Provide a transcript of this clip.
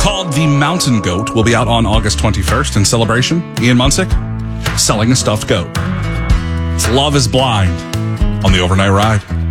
called The Mountain Goat will be out on August 21st in celebration. Ian Munsick selling a stuffed goat. It's Love is Blind on the Overnight Ride.